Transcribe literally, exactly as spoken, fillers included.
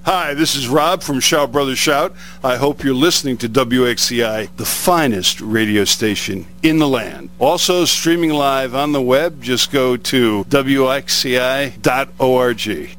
Hi, this is Rob from Shout Brothers Shout. I hope you're listening to W X C I, the finest radio station in the land. Also streaming live on the web, just go to W X C I dot org.